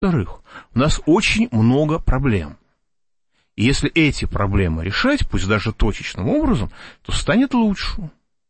Во-вторых, у нас очень много проблем. И если эти проблемы решать, пусть даже точечным образом, то станет лучше.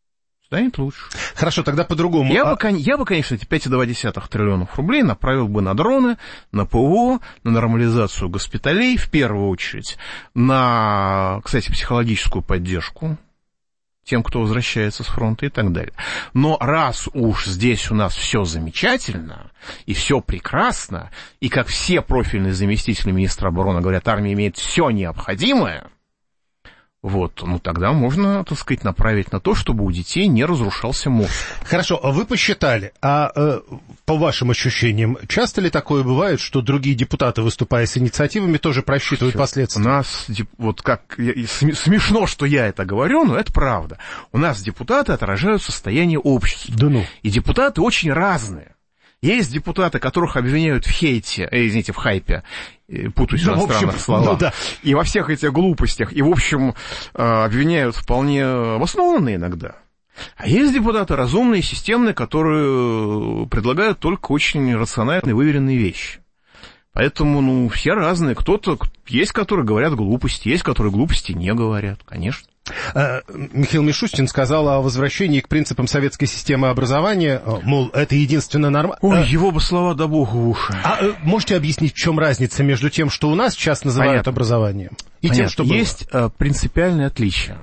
Хорошо, тогда по-другому. Я бы, конечно, эти 5,2 триллионов рублей направил бы на дроны, на ПВО, на нормализацию госпиталей, в первую очередь, на, кстати, психологическую поддержку тем, кто возвращается с фронта и так далее. Но раз уж здесь у нас все замечательно, и все прекрасно, и как все профильные заместители министра обороны говорят, армия имеет все необходимое, вот, ну тогда можно, так сказать, направить на то, чтобы у детей не разрушался мозг. Хорошо, а вы посчитали, по вашим ощущениям, часто ли такое бывает, что другие депутаты, выступая с инициативами, тоже просчитывают последствия? У нас, вот как, смешно, что я это говорю, но это правда. У нас депутаты отражают состояние общества. Да ну. И депутаты очень разные. Есть депутаты, которых обвиняют в хейте, в хайпе, путаюсь в иностранных словах, и во всех этих глупостях, и, в общем, обвиняют вполне обоснованно иногда. А есть депутаты разумные, системные, которые предлагают только очень рациональные, выверенные вещи. Поэтому, все разные. Кто-то, есть, которые говорят глупости, есть, которые глупости не говорят, конечно. Михаил Мишустин сказал о возвращении к принципам советской системы образования, мол, это единственно нормально. Ой, его бы слова да богу в уши. Можете объяснить, в чем разница между тем, что у нас сейчас называют образованием, и тем, что было? Есть принципиальное отличие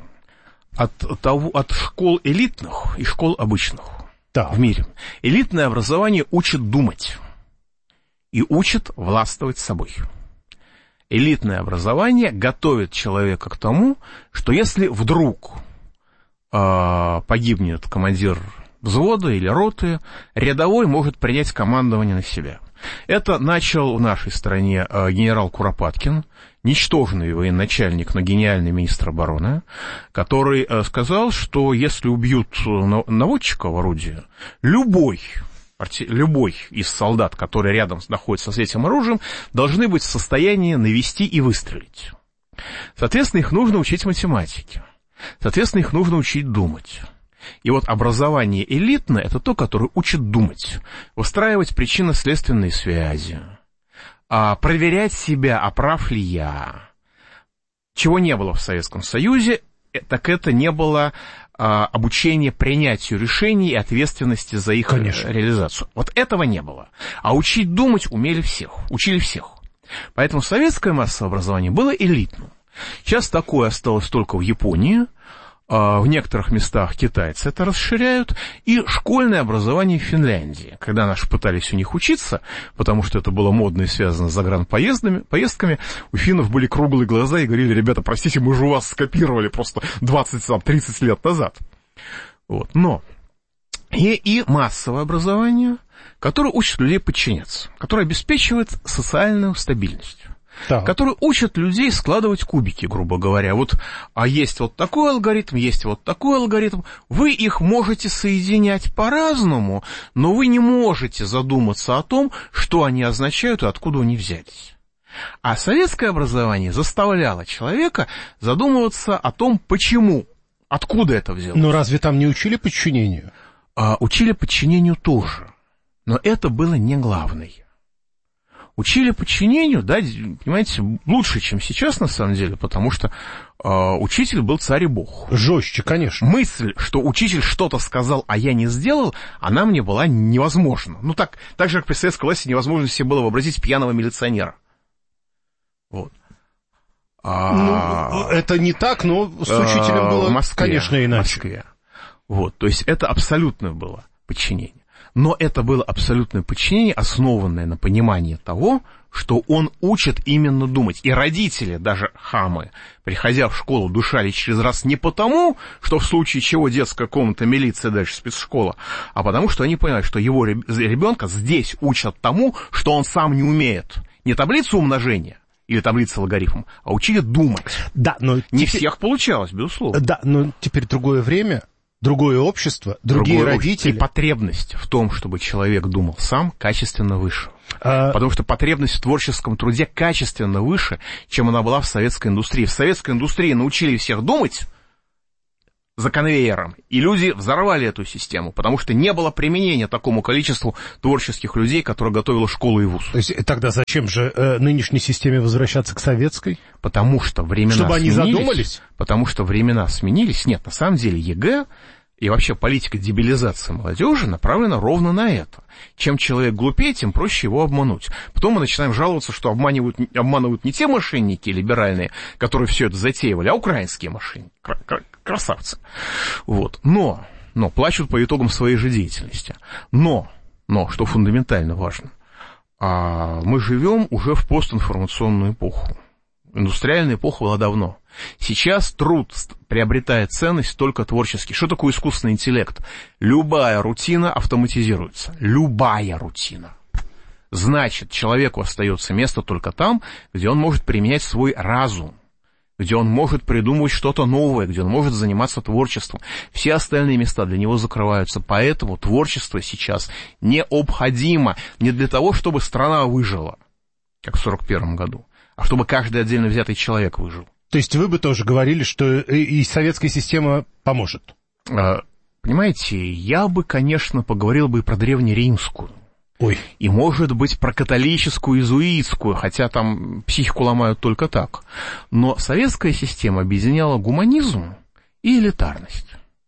от школ элитных и школ обычных в мире. Элитное образование учит думать и учит властвовать собой. Элитное образование готовит человека к тому, что если вдруг погибнет командир взвода или роты, рядовой может принять командование на себя. Это начал в нашей стране генерал Куропаткин, ничтожный военачальник, но гениальный министр обороны, который сказал, что если убьют наводчика в орудии, любой из солдат, которые рядом находятся с этим оружием, должны быть в состоянии навести и выстрелить. Соответственно, их нужно учить математике. Соответственно, их нужно учить думать. И вот образование элитное — это то, которое учит думать, выстраивать причинно-следственные связи, проверять себя, а прав ли я. Чего не было в Советском Союзе, так это не было обучение принятию решений и ответственности за их реализацию. Вот этого не было. А учить думать учили всех. Поэтому советское массовое образование было элитным. Сейчас такое осталось только в Японии, в некоторых местах китайцы это расширяют, и школьное образование в Финляндии. Когда наши пытались у них учиться, потому что это было модно и связано с загранпоездками, у финнов были круглые глаза и говорили: ребята, простите, мы же у вас скопировали просто 20-30 лет назад. Вот. Но и массовое образование, которое учит людей подчиняться, которое обеспечивает социальную стабильность. Которые учат людей складывать кубики, грубо говоря. Есть вот такой алгоритм, есть вот такой алгоритм. Вы их можете соединять по-разному, но вы не можете задуматься о том, что они означают и откуда они взялись. А советское образование заставляло человека задумываться о том, почему, откуда это взялось. Но разве там не учили подчинению? Учили подчинению тоже, но это было не главное. Учили подчинению, понимаете, лучше, чем сейчас, на самом деле, потому что учитель был царь и бог. Жестче, конечно. Мысль, что учитель что-то сказал, а я не сделал, она мне была невозможна. Так же, как при советской власти невозможно себе было вообразить пьяного милиционера. Вот. Это не так, но с учителем было, конечно, иначе. В Москве. Вот, то есть это абсолютное было подчинение. Но это было абсолютное подчинение, основанное на понимании того, что он учит именно думать. И родители, даже хамы, приходя в школу, душали через раз не потому, что в случае чего детская комната, милиция, дальше спецшкола, а потому что они понимают, что его ребенка здесь учат тому, что он сам не умеет. Не таблицу умножения или таблицу логарифмов, а учили думать. Но не всех получалось, безусловно. Но теперь другое время. Другое общество, другие родители. И потребность в том, чтобы человек думал сам, качественно выше. Потому что потребность в творческом труде качественно выше, чем она была в советской индустрии. В советской индустрии научили всех думать, за конвейером. И люди взорвали эту систему, потому что не было применения такому количеству творческих людей, которые готовила школа и вуз. То есть тогда зачем же нынешней системе возвращаться к советской? Потому что времена Чтобы они сменились. задумались? Потому что времена сменились. Нет, на самом деле ЕГЭ и вообще политика дебилизации молодежи направлена ровно на это. Чем человек глупее, тем проще его обмануть. Потом мы начинаем жаловаться, что обманывают не те мошенники либеральные, которые все это затеивали, а украинские мошенники. Красавцы. Вот. Но плачут по итогам своей же деятельности. Но, что фундаментально важно, мы живем уже в постинформационную эпоху. Индустриальная эпоха была давно. Сейчас труд приобретает ценность только творческий. Что такое искусственный интеллект? Любая рутина автоматизируется. Любая рутина. Значит, человеку остается место только там, где он может применять свой разум, где он может придумывать что-то новое, где он может заниматься творчеством. Все остальные места для него закрываются. Поэтому творчество сейчас необходимо не для того, чтобы страна выжила, как в 1941 году, а чтобы каждый отдельно взятый человек выжил. То есть вы бы тоже говорили, что и советская система поможет? Понимаете, я бы, конечно, поговорил бы и про древнеримскую. Ой. И, может быть, про католическую, иезуитскую, хотя там психику ломают только так. Но советская система объединяла гуманизм и элитарность.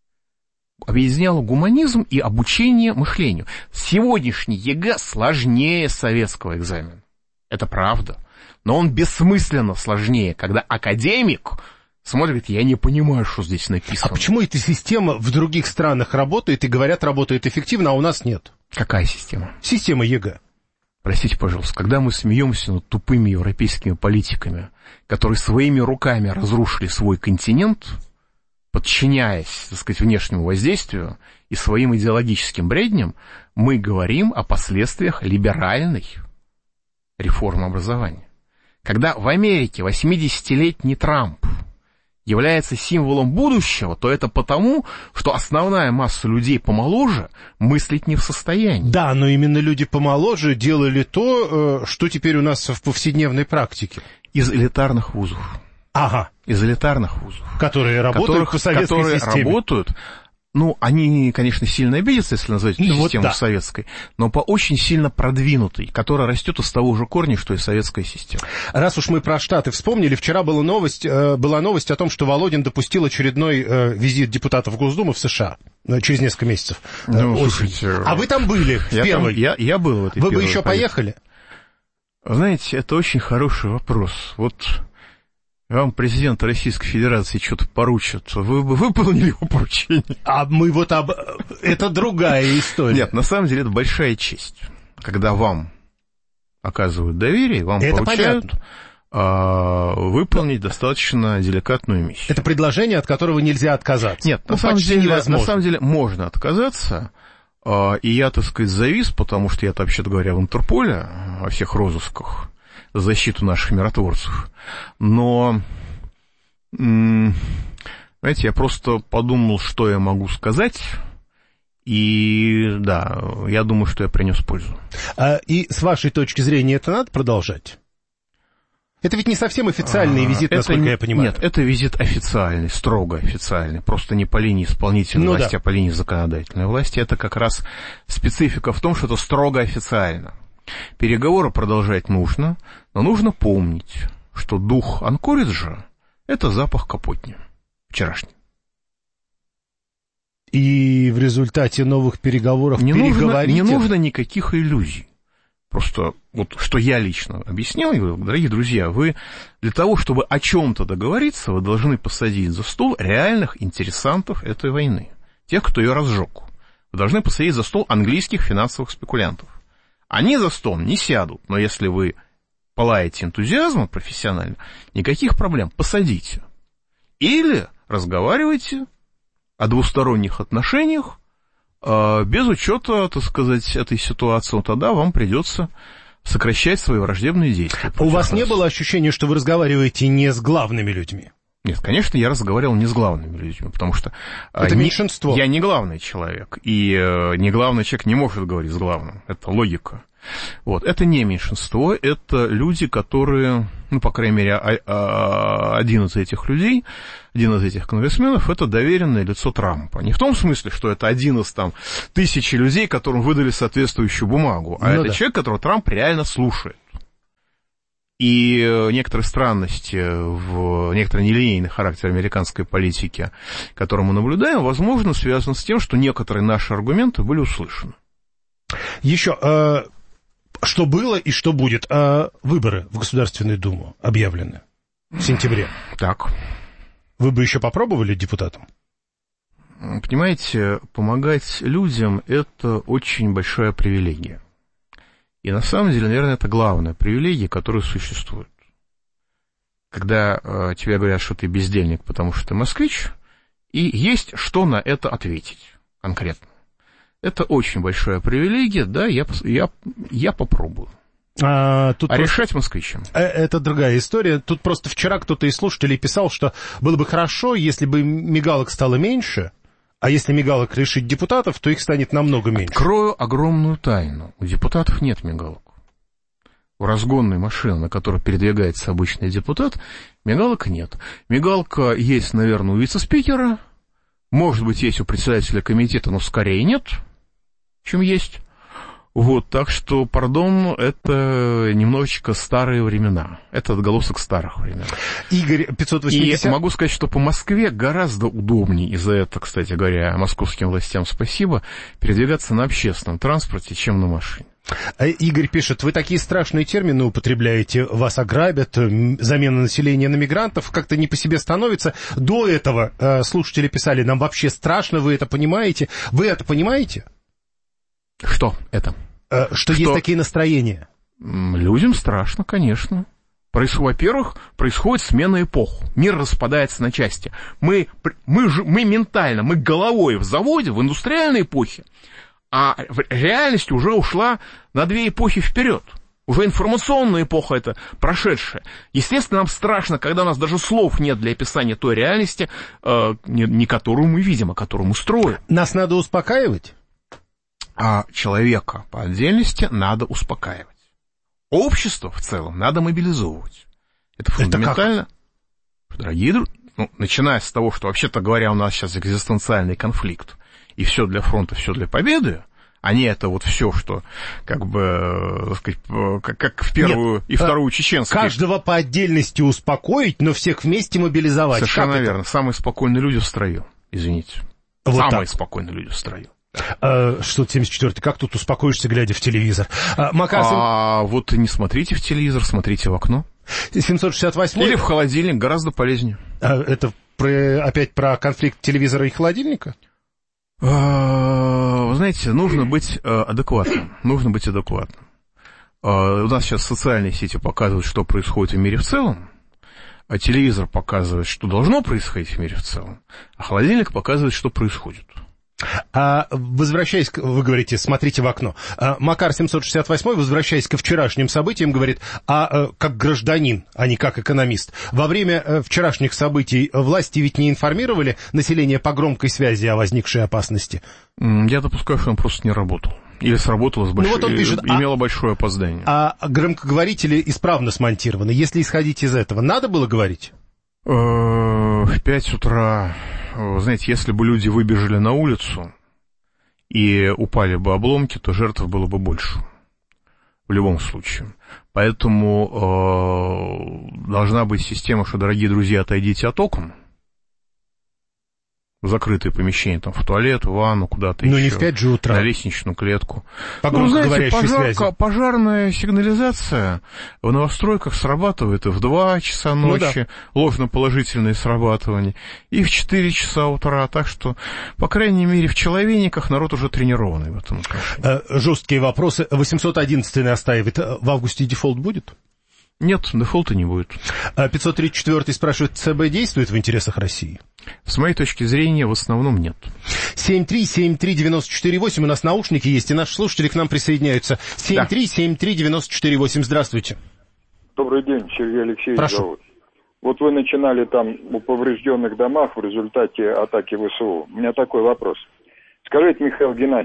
Объединяла гуманизм и обучение мышлению. Сегодняшний ЕГЭ сложнее советского экзамена. Это правда. Но он бессмысленно сложнее, когда академик смотрит, я не понимаю, что здесь написано. А почему эта система в других странах работает и, говорят, работает эффективно, а у нас нет? Какая система? Система ЕГЭ. Простите, пожалуйста, когда мы смеемся над тупыми европейскими политиками, которые своими руками разрушили свой континент, подчиняясь, так сказать, внешнему воздействию и своим идеологическим бредням, мы говорим о последствиях либеральной реформы образования. Когда в Америке 80-летний Трамп является символом будущего, то это потому, что основная масса людей помоложе мыслить не в состоянии. Да, но именно люди помоложе делали то, что теперь у нас в повседневной практике. Из элитарных вузов. Ага. Из элитарных вузов. Которые работают по советской системе. Работают. Ну, они, конечно, сильно обидятся, если назвать эту систему да. советской, но по очень сильно продвинутой, которая растет из того же корня, что и советская система. Раз уж мы про Штаты вспомнили, вчера была новость о том, что Володин допустил очередной визит депутатов Госдумы в США через несколько месяцев. Слушайте, а вы там были в первой? Я был в этой первой. Вы бы еще поехали? Знаете, это очень хороший вопрос. Вот вам президент Российской Федерации что-то поручит, вы бы выполнили его поручение? А мы это другая история. Нет, на самом деле это большая честь, когда вам оказывают доверие, вам это поручают выполнить достаточно деликатную миссию. Это предложение, от которого нельзя отказаться. Нет, на самом деле можно отказаться, и я, так сказать, завис, потому что я, вообще-то говоря, в Интерполе, во всех розысках, защиту наших миротворцев. Но, знаете, я просто подумал, что я могу сказать, и да, я думаю, что я принес пользу. И с вашей точки зрения это надо продолжать? Это ведь не совсем официальный визит, насколько я понимаю. Нет, это визит официальный, строго официальный, просто не по линии исполнительной власти, а по линии законодательной власти. Это как раз специфика в том, что это строго официально. Переговоры продолжать нужно, но нужно помнить, что дух Анкориджа — это запах Капотни, вчерашний. И в результате новых переговоров не нужно никаких иллюзий. Просто вот что я лично объяснил, я говорю, дорогие друзья, вы для того, чтобы о чем-то договориться, вы должны посадить за стол реальных интересантов этой войны, тех, кто ее разжег. Вы должны посадить за стол английских финансовых спекулянтов. Они за стол не сядут, но если вы пылаете энтузиазмом профессионально, никаких проблем, посадите. Или разговаривайте о двусторонних отношениях, без учета, так сказать, этой ситуации, вот тогда вам придется сокращать свои враждебные действия. У вас не было ощущения, что вы разговариваете не с главными людьми? Нет, конечно, я разговаривал не с главными людьми, потому что это меньшинство. Я не главный человек, и не главный человек не может говорить с главным. Это логика. Вот. Это не меньшинство, это люди, которые ну, по крайней мере, один из этих людей, один из этих конгрессменов, это доверенное лицо Трампа. Не в том смысле, что это один из там тысячи людей, которым выдали соответствующую бумагу, а это человек, которого Трамп реально слушает. И некоторые странности, некоторый нелинейный характер американской политики, который мы наблюдаем, возможно, связан с тем, что некоторые наши аргументы были услышаны. Еще, что было и что будет? Выборы в Государственную Думу объявлены в сентябре. Так. Вы бы еще попробовали депутатом? Понимаете, помогать людям – это очень большая привилегия. И на самом деле, наверное, это главная привилегия, которая существует. Когда тебе говорят, что ты бездельник, потому что ты москвич, и есть что на это ответить конкретно. Это очень большая привилегия, да, я попробую. Решать москвичам. Это другая история. Тут просто вчера кто-то из слушателей писал, что было бы хорошо, если бы мигалок стало меньше, а если мигалок решить депутатов, то их станет намного меньше. Открою огромную тайну. У депутатов нет мигалок. У разгонной машины, на которой передвигается обычный депутат, мигалок нет. Мигалка есть, наверное, у вице-спикера, может быть, есть у председателя комитета, но скорее нет, чем есть. Вот, так что, пардон, это немножечко старые времена. Это отголосок старых времен. Игорь, 580... И могу сказать, что по Москве гораздо удобнее, и за это, кстати говоря, московским властям спасибо, передвигаться на общественном транспорте, чем на машине. Игорь пишет, вы такие страшные термины употребляете, вас ограбят, замена населения на мигрантов, как-то не по себе становится. До этого слушатели писали, нам вообще страшно, вы это понимаете? Вы это понимаете? Что это? Что есть такие настроения? Людям страшно, конечно. Во-первых, происходит смена эпох. Мир распадается на части. Мы ментально, мы головой в заводе, в индустриальной эпохе, а реальность уже ушла на 2 эпохи вперед. Уже информационная эпоха это прошедшая. Естественно, нам страшно, когда у нас даже слов нет для описания той реальности, не которую мы видим, а которую мы строим. Нас надо успокаивать? А человека по отдельности надо успокаивать. Общество в целом надо мобилизовывать. Это фундаментально. Дорогие друзья, начиная с того, что, вообще-то говоря, у нас сейчас экзистенциальный конфликт, и все для фронта, все для победы, а не это вот все, что, как бы, так сказать, как в первую и вторую чеченскую. Каждого по отдельности успокоить, но всех вместе мобилизовать. Совершенно верно. Самые спокойные люди в строю, извините. Вот самые спокойные люди в строю. Что 74-й, как тут успокоишься, глядя в телевизор? Вот не смотрите в телевизор, смотрите в окно. 768-й... Или в холодильник, гораздо полезнее. Это опять про конфликт телевизора и холодильника? Вы знаете, нужно быть адекватным. У нас сейчас социальные сети показывают, что происходит в мире в целом, а телевизор показывает, что должно происходить в мире в целом, а холодильник показывает, что происходит. Возвращаясь, вы говорите, смотрите в окно. Макар 768, возвращаясь ко вчерашним событиям, говорит, как гражданин, а не как экономист. Во время вчерашних событий власти ведь не информировали население по громкой связи о возникшей опасности? Я допускаю, что он просто не работал. Или сработало имело большое опоздание. А громкоговорители исправно смонтированы. Если исходить из этого, надо было говорить? В 5 утра... Знаете, если бы люди выбежали на улицу и упали бы обломки, то жертв было бы больше. В любом случае. Поэтому должна быть система, что, дорогие друзья, отойдите от окон. Закрытые помещения, там, в туалет, в ванну, куда-то еще. Но не в 5 же утра. На лестничную клетку. По громкоговорящей связи. Пожарная сигнализация в новостройках срабатывает и в 2 часа ночи, ложноположительные срабатывания, и в 4 часа утра. Так что, по крайней мере, в человейниках народ уже тренированный в этом отношении. Жесткие вопросы. 811 настаивает. В августе дефолт будет? Нет, дефолта не будет. 534 спрашивает, ЦБ действует в интересах России? С моей точки зрения, в основном нет. 7373948, у нас наушники есть, и наши слушатели к нам присоединяются. 7373948, здравствуйте. Добрый день, Сергей Алексеевич. Прошу. Зовут. Вот вы начинали там о поврежденных домах в результате атаки ВСУ. У меня такой вопрос. Скажите, Михаил Геннадьевич,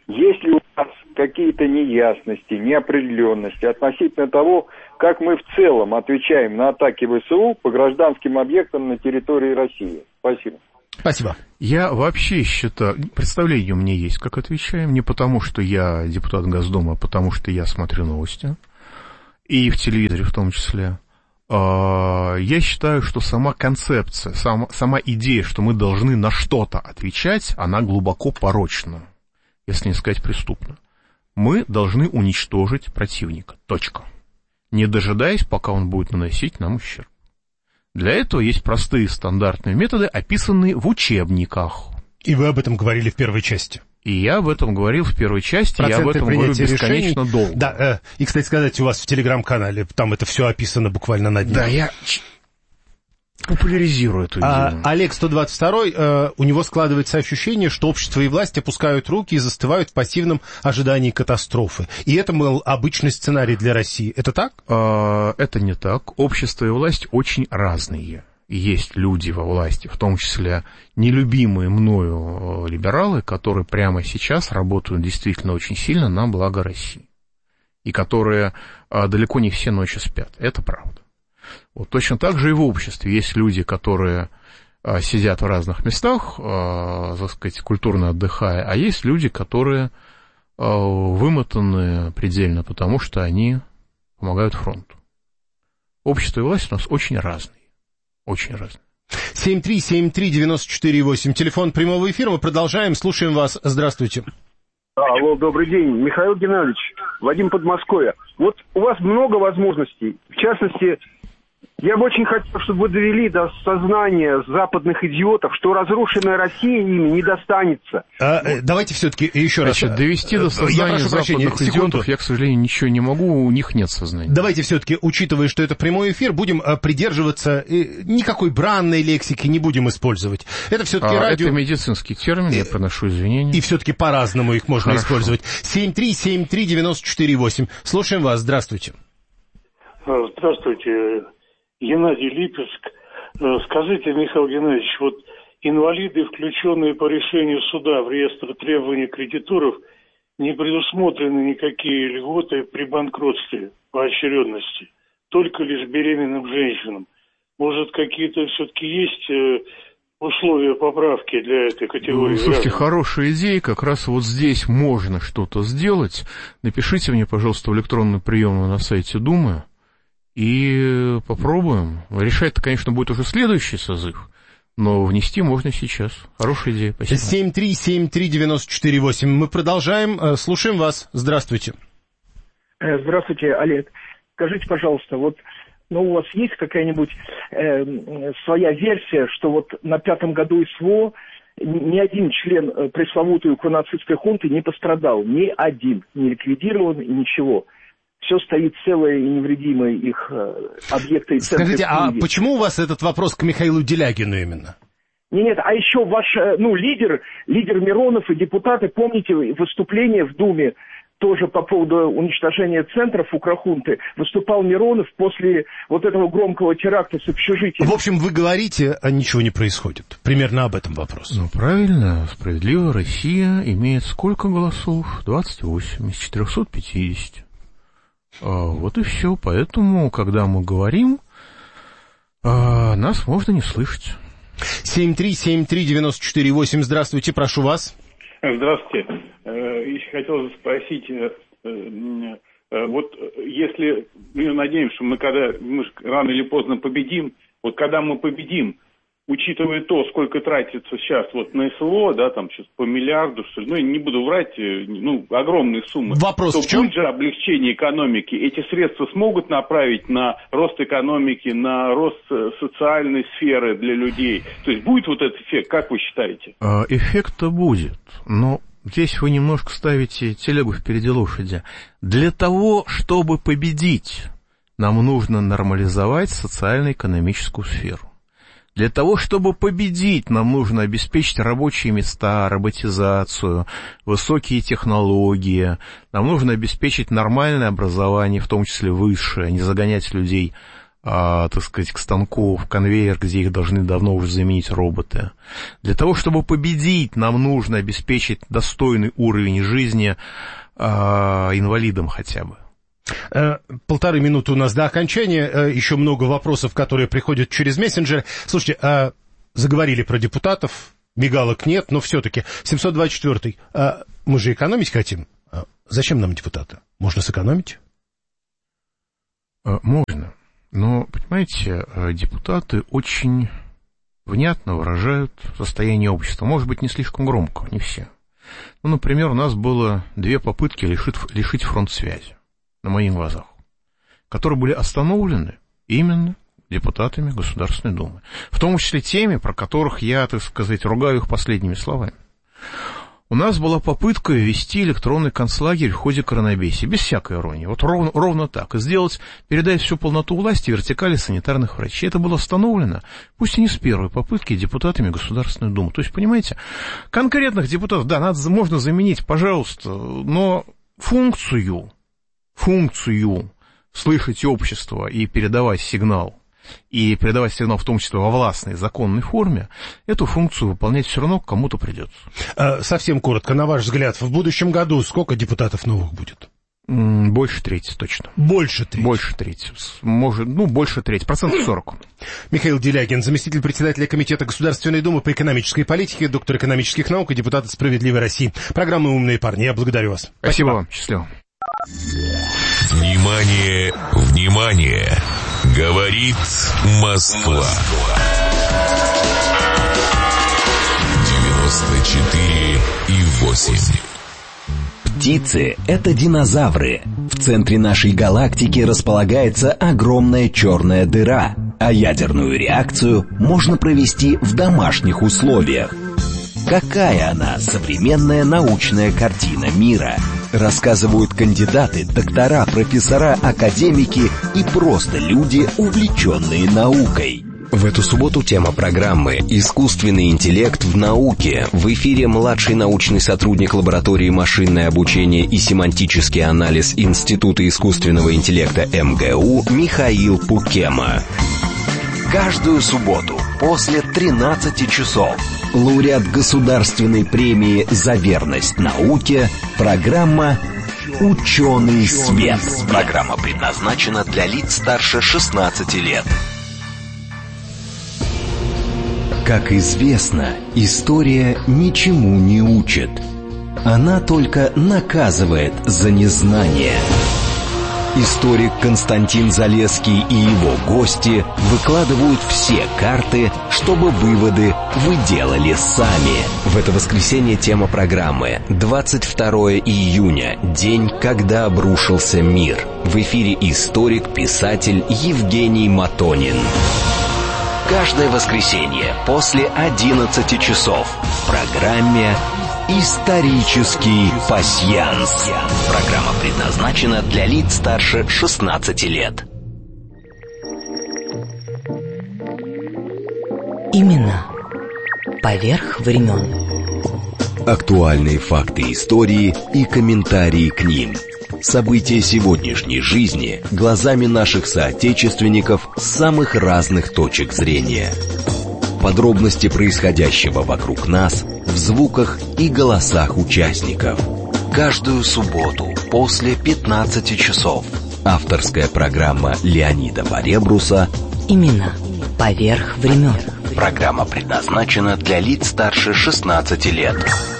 Есть ли у нас какие-то неясности, неопределенности относительно того, как мы в целом отвечаем на атаки ВСУ по гражданским объектам на территории России? Спасибо. Спасибо. Я вообще считаю, представление у меня есть, как отвечаем, не потому, что я депутат Госдумы, а потому, что я смотрю новости, и в телевизоре в том числе. Я считаю, что сама концепция, сама идея, что мы должны на что-то отвечать, она глубоко порочна, если не сказать преступна. Мы должны уничтожить противника. Точка. Не дожидаясь, пока он будет наносить нам ущерб. Для этого есть простые стандартные методы, описанные в учебниках. И вы об этом говорили в первой части. И я об этом говорил в первой части, я об этом говорю бесконечно долго. Да, и, кстати сказать, у вас в Телеграм-канале там это все описано буквально на дне. Да, я популяризирую эту идею. Олег 122, у него складывается ощущение, что общество и власть опускают руки и застывают в пассивном ожидании катастрофы. И это, мол, обычный сценарий для России. Это так? Это не так. Общество и власть очень разные. Есть люди во власти, в том числе нелюбимые мною либералы, которые прямо сейчас работают действительно очень сильно на благо России. И которые далеко не все ночи спят. Это правда. Вот точно так же и в обществе есть люди, которые сидят в разных местах, так сказать, культурно отдыхая, а есть люди, которые вымотаны предельно, потому что они помогают фронту. Общество и власть у нас очень разные. Очень разные. 7373948, телефон прямого эфира, мы продолжаем, слушаем вас, здравствуйте. Алло, добрый день, Михаил Геннадьевич, Вадим, Подмосковье. Вот у вас много возможностей, в частности, я бы очень хотел, чтобы вы довели до сознания западных идиотов, что разрушенная Россия ими не достанется. Давайте все-таки еще раз. Значит, довести до сознания западных идиотов я, к сожалению, ничего не могу, у них нет сознания. Давайте все-таки, учитывая, что это прямой эфир, будем придерживаться, никакой бранной лексики не будем использовать. Это все-таки радио... Это медицинский термин, я приношу извинения. И все-таки по-разному их можно использовать. 7373948. Слушаем вас, здравствуйте. Здравствуйте. Геннадий, Липецк. Скажите, Михаил Геннадьевич, вот инвалиды, включенные по решению суда в реестр требований кредиторов, не предусмотрены никакие льготы при банкротстве, поочередности, только лишь беременным женщинам. Может, какие-то все-таки есть условия поправки для этой категории? Слушайте, хорошая идея, как раз вот здесь можно что-то сделать. Напишите мне, пожалуйста, в электронную приемную на сайте Думы. И попробуем. Решать-то, конечно, будет уже следующий созыв, но внести можно сейчас. Хорошая идея, спасибо. 7373948. Мы продолжаем. Слушаем вас. Здравствуйте. Здравствуйте, Олег. Скажите, пожалуйста, вот у вас есть какая-нибудь своя версия, что вот на 5-м году СВО ни один член пресловутой укронацистской хунты не пострадал, ни один, не ликвидирован, ничего. Все стоит целое и невредимое их объекты и центры. Скажите, а почему у вас этот вопрос к Михаилу Делягину именно? Нет, а еще ваш, лидер Миронов и депутаты, помните выступление в Думе тоже по поводу уничтожения центров укрохунты, выступал Миронов после вот этого громкого теракта с общежитием. В общем, вы говорите, а ничего не происходит. Примерно об этом вопрос. Правильно, справедливая Россия имеет сколько голосов? 28 из 450. Вот и все. Поэтому, когда мы говорим, нас можно не слышать. 7373948. Здравствуйте, прошу вас. Здравствуйте. Еще хотел спросить, вот если мы надеемся, что мы рано или поздно победим, вот когда мы победим, учитывая то, сколько тратится сейчас вот на СВО, да, там сейчас по миллиарду, что ли, не буду врать, огромные суммы. Вопрос то в чем? Будет же облегчение экономики. Эти средства смогут направить на рост экономики, на рост социальной сферы для людей. То есть будет вот этот эффект, как вы считаете? Эффект-то будет, но здесь вы немножко ставите телегу впереди лошади. Для того, чтобы победить, нам нужно нормализовать социально-экономическую сферу. Для того, чтобы победить, нам нужно обеспечить рабочие места, роботизацию, высокие технологии. Нам нужно обеспечить нормальное образование, в том числе высшее, не загонять людей так сказать, к станку, в конвейер, где их должны давно уже заменить роботы. Для того, чтобы победить, нам нужно обеспечить достойный уровень жизни инвалидам хотя бы. 1,5 минуты у нас до окончания. Еще много вопросов, которые приходят через мессенджеры. Слушайте, заговорили про депутатов, мигалок нет, но все-таки 724-й. Мы же экономить хотим. Зачем нам депутаты? Можно сэкономить? Можно. Но, понимаете, депутаты очень внятно выражают состояние общества. Может быть, не слишком громко, не все. Ну, например, у нас было 2 попытки лишить фронт связи на моих глазах, которые были остановлены именно депутатами Государственной Думы. В том числе теми, про которых я, так сказать, ругаю их последними словами. У нас была попытка ввести электронный концлагерь в ходе коронабесия, без всякой иронии. Вот ровно так. И сделать, передать всю полноту власти вертикали санитарных врачей. Это было остановлено, пусть и не с первой попытки, депутатами Государственной Думы. То есть, понимаете, конкретных депутатов, да, можно заменить, пожалуйста, но функцию слышать общество и передавать сигнал в том числе во властной, законной форме, эту функцию выполнять все равно кому-то придется. Совсем коротко, на ваш взгляд, в будущем году сколько депутатов новых будет? Больше трети, точно. Больше трети? Больше трети. Больше трети, 40%. Михаил Делягин, заместитель председателя Комитета Государственной Думы по экономической политике, доктор экономических наук и депутат «Справедливой России». Программа «Умные парни». Я благодарю вас. Спасибо вам. Счастливо. Внимание, внимание! Говорит Москва. 94,8. Птицы — это динозавры. В центре нашей галактики располагается огромная черная дыра, а ядерную реакцию можно провести в домашних условиях. Какая она, современная научная картина мира? Рассказывают кандидаты, доктора, профессора, академики и просто люди, увлеченные наукой. В эту субботу тема программы «Искусственный интеллект в науке». В эфире младший научный сотрудник лаборатории машинное обучение и семантический анализ Института искусственного интеллекта МГУ Михаил Пукема. Каждую субботу после 13 часов лауреат государственной премии «За верность науке» программа «Ученый свет». Программа предназначена для лиц старше 16 лет. Как известно, история ничему не учит. Она только наказывает за незнание. Историк Константин Залесский и его гости выкладывают все карты, чтобы выводы вы делали сами. В это воскресенье тема программы 22 июня, день, когда обрушился мир. В эфире историк, писатель Евгений Матонин. Каждое воскресенье после 11 часов в программе «Исторический пасьянс». Программа предназначена для лиц старше 16 лет. Имена поверх времен. Актуальные факты истории и комментарии к ним. События сегодняшней жизни глазами наших соотечественников с самых разных точек зрения. Подробности происходящего вокруг нас в звуках и голосах участников. Каждую субботу после 15 часов. Авторская программа Леонида Поребруса «Имена поверх времен». Программа предназначена для лиц старше 16 лет.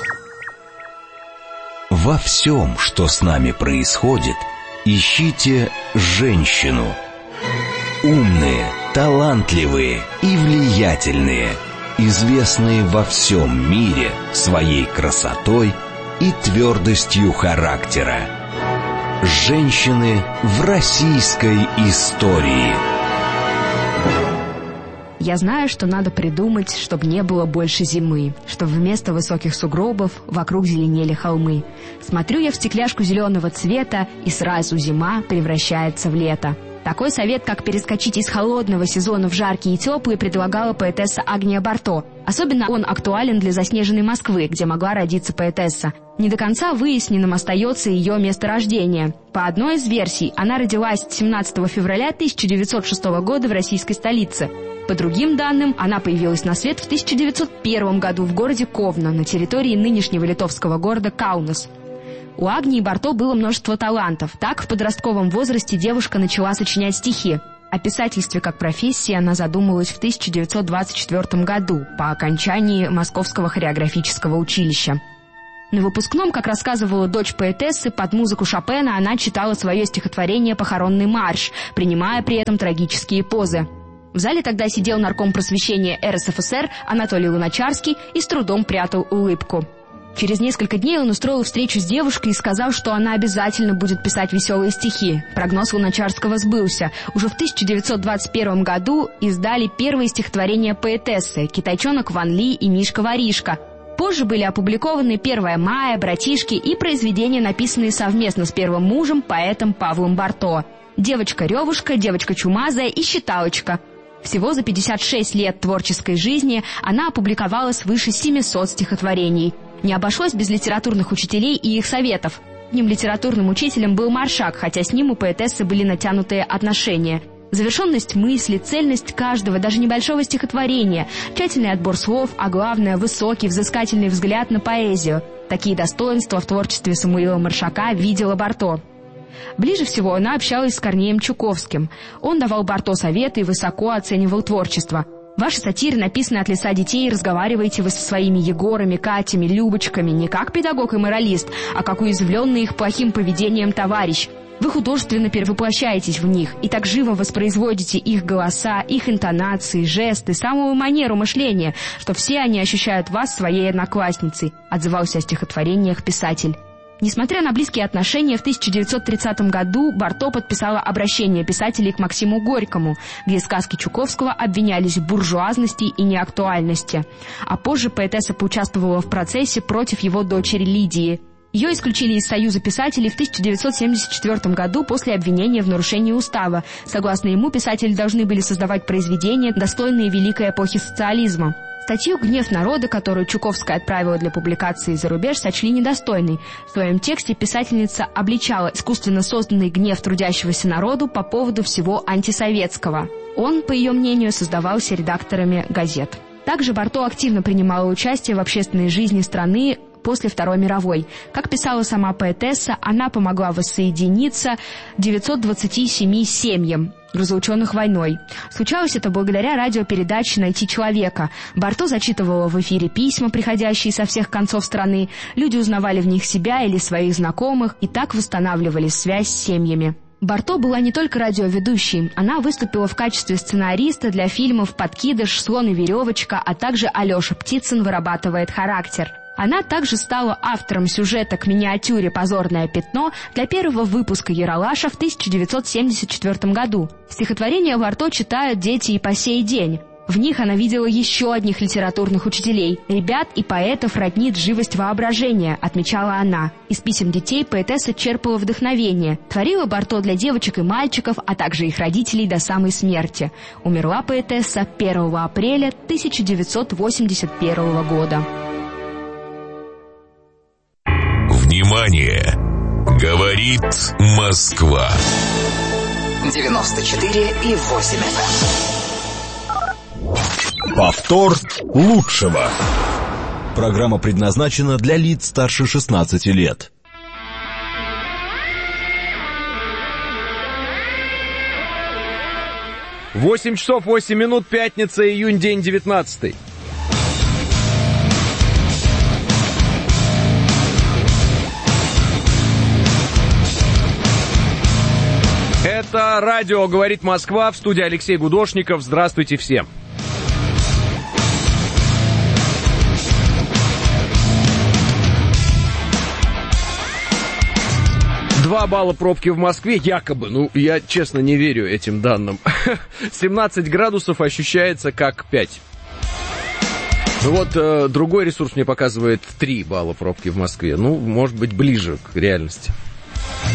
Во всем, что с нами происходит, ищите женщину. Умные, талантливые и влиятельные, известные во всем мире своей красотой и твердостью характера. Женщины в российской истории. Я знаю, что надо придумать, чтобы не было больше зимы, чтобы вместо высоких сугробов вокруг зеленели холмы. Смотрю я в стекляшку зеленого цвета, и сразу зима превращается в лето. Такой совет, как перескочить из холодного сезона в жаркий и теплый, предлагала поэтесса Агния Барто. Особенно он актуален для заснеженной Москвы, где могла родиться поэтесса. Не до конца выясненным остается ее месторождение. По одной из версий, она родилась 17 февраля 1906 года в российской столице. По другим данным, она появилась на свет в 1901 году в городе Ковна, на территории нынешнего литовского города Каунас. У Агнии Барто было множество талантов. Так, в подростковом возрасте девушка начала сочинять стихи. О писательстве как профессии она задумалась в 1924 году, по окончании Московского хореографического училища. На выпускном, как рассказывала дочь поэтессы, под музыку Шопена она читала свое стихотворение «Похоронный марш», принимая при этом трагические позы. В зале тогда сидел нарком просвещения РСФСР Анатолий Луначарский и с трудом прятал улыбку. Через несколько дней он устроил встречу с девушкой и сказал, что она обязательно будет писать веселые стихи. Прогноз Луначарского сбылся. Уже в 1921 году издали первые стихотворения поэтессы «Китайчонок Ван Ли» и «Мишка-воришка». Позже были опубликованы «1 мая», «Братишки» и произведения, написанные совместно с первым мужем, поэтом Павлом Барто. «Девочка-ревушка», «Девочка чумазая» и «Считалочка». Всего за 56 лет творческой жизни она опубликовала свыше 700 стихотворений. Не обошлось без литературных учителей и их советов. Одним литературным учителем был Маршак, хотя с ним у поэтессы были натянутые отношения. Завершенность мысли, цельность каждого, даже небольшого стихотворения, тщательный отбор слов, а главное – высокий, взыскательный взгляд на поэзию. Такие достоинства в творчестве Самуила Маршака видела Барто. Ближе всего она общалась с Корнеем Чуковским. Он давал Барто советы и высоко оценивал творчество. Ваши сатиры написаны от лица детей, и разговариваете вы со своими Егорами, Катями, Любочками не как педагог и моралист, а как уязвленный их плохим поведением товарищ. Вы художественно перевоплощаетесь в них и так живо воспроизводите их голоса, их интонации, жесты, самую манеру мышления, что все они ощущают вас своей одноклассницей, отзывался о стихотворениях писатель. Несмотря на близкие отношения, в 1930 году Барто подписала обращение писателей к Максиму Горькому, где сказки Чуковского обвинялись в буржуазности и неактуальности. А позже поэтесса поучаствовала в процессе против его дочери Лидии. Ее исключили из Союза писателей в 1974 году после обвинения в нарушении устава. Согласно ему, писатели должны были создавать произведения, достойные великой эпохи социализма. Статью «Гнев народа», которую Чуковская отправила для публикации за рубеж, сочли недостойной. В своем тексте писательница обличала искусственно созданный гнев трудящегося народу по поводу всего антисоветского. Он, по ее мнению, создавался редакторами газет. Также Барто активно принимала участие в общественной жизни страны после Второй мировой. Как писала сама поэтесса, она помогла воссоединиться 927 семьям, разлученных войной. Случалось это благодаря радиопередаче «Найти человека». Барто зачитывала в эфире письма, приходящие со всех концов страны. Люди узнавали в них себя или своих знакомых и так восстанавливали связь с семьями. Барто была не только радиоведущей. Она выступила в качестве сценариста для фильмов «Подкидыш», «Слон и веревочка», а также «Алеша Птицын вырабатывает характер». Она также стала автором сюжета к миниатюре «Позорное пятно» для первого выпуска «Ералаша» в 1974 году. Стихотворения Барто читают дети и по сей день. В них она видела еще одних литературных учителей. «Ребят и поэтов роднит живость воображения», отмечала она. Из писем детей поэтесса черпала вдохновение. Творила Барто для девочек и мальчиков, а также их родителей до самой смерти. Умерла поэтесса 1 апреля 1981 года. Внимание! Говорит Москва. 94,8 FM. Повтор лучшего. Программа предназначена для лиц старше 16 лет. 8 часов 8 минут, пятница, июнь, день 19. Это радио «Говорит Москва», в студии Алексей Гудошников. Здравствуйте всем. Два балла пробки в Москве, якобы. Ну, я честно не верю этим данным. 17 градусов ощущается как 5. Ну вот, другой ресурс мне показывает 3 балла пробки в Москве. Ну, может быть, ближе к реальности.